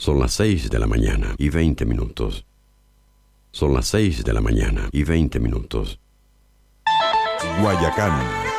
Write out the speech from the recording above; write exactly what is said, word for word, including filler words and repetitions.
Son las seis de la mañana y veinte minutos. Son las seis de la mañana y veinte minutos. Guayacán